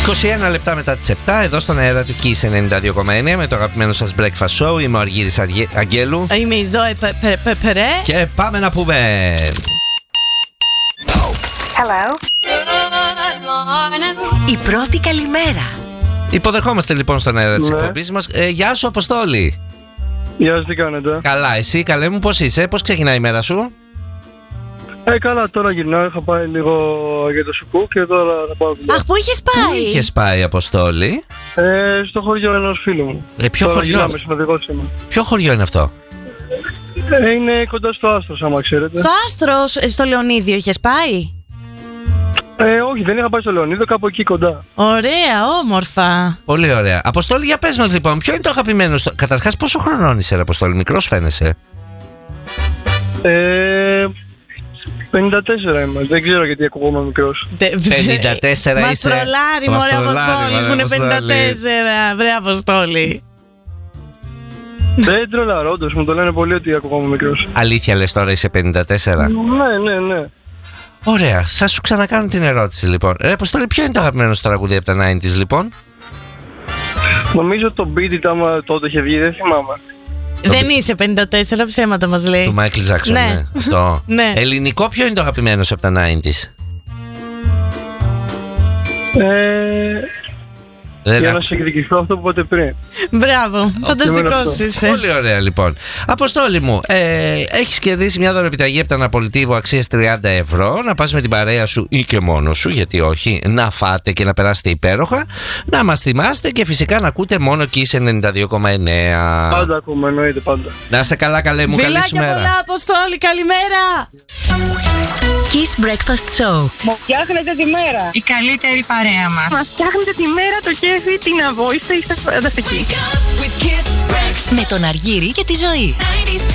21 λεπτά μετά τις 7, εδώ στον αέρα του Kiss 92,9 με το αγαπημένο σας Breakfast Show. Είμαι ο Αργύρης Αγγέλου. Είμαι η Ζώη Περέ. Και πάμε να πούμε. Hello. Η πρώτη καλημέρα. Υποδεχόμαστε λοιπόν στον αέρα της εκπομπής μας. Γεια σου Αποστόλη. Γεια σας, τι κάνετε? Καλά, εσύ καλέ μου, πώς είσαι, πώς ξεκινάει η μέρα σου? Καλά, τώρα γυρνάω. Είχα πάει λίγο για το σουκού και τώρα θα πάω δουλειά. Αχ, πού είχες πάει? Πού είχες πάει, Αποστόλη? Στο χωριό ενός φίλου μου. Ποιο τώρα χωριό? Γυρνάμε, συνοδηγός είμαι. Ποιο χωριό είναι αυτό? Είναι κοντά στο Άστρος, άμα ξέρετε. Στο Άστρος, στο Λεωνίδιο είχες πάει? Όχι, δεν είχα πάει στο Λεωνίδιο, κάπου εκεί κοντά. Ωραία, όμορφα. Πολύ ωραία. Αποστόλη, για πες μας λοιπόν, ποιο είναι το αγαπημένο στο... Καταρχάς, πόσο χρονών είσαι, Αποστόλη, μικρός φαίνεσαι? 54 είμαι, δεν ξέρω γιατί ακούγομαι μικρός. 54 είσαι. Μας τρολάρει, μωρέ Αποστόλη, που είναι 54. Βρε Αποστόλη. Δεν τρολάρω, όντως, μου το λένε πολύ ότι ακούγομαι μικρός. Αλήθεια λες τώρα, είσαι 54? Ναι. Ωραία, θα σου ξανακάνω την ερώτηση λοιπόν. Αποστόλη, ποιο είναι το αγαπημένο σου τραγούδι από τα 90's λοιπόν? Νομίζω το Beat It, άμα τότε είχε βγει, δεν θυμάμαι. Δεν είσαι 54, ψέματα μας λέει. Του Μάικλ Τζάκσον, ναι. Αυτό. Ναι. Ελληνικό, ποιο είναι το αγαπημένο σου από τα 90's? Για να σε εκδικηθώ αυτό που είπατε πριν. Μπράβο, φανταστικός είσαι. Πολύ ωραία λοιπόν. Αποστόλη μου, έχεις κερδίσει μια δωρεπιταγή από τον Αναπολιτήβο αξίας 30 ευρώ. Να πας με την παρέα σου ή και μόνος σου, γιατί όχι, να φάτε και να περάσετε υπέροχα. Να μας θυμάστε και φυσικά να ακούτε μόνο Kiss 92,9. Πάντα ακούμε, εννοείται πάντα. Να είσαι καλά, καλέ μου, καλή σου μέρα. Φιλάκια πολλά, Αποστόλη, καλημέρα. Kiss Breakfast Show. Μου φτιάχνετε τη μέρα. Η καλύτερη παρέα μας. Μας φτιάχνετε τη μέρα, το κέφι, την αβόηστα, είστε φανταστικοί. Με τον Αργύρη και τη Ζωή.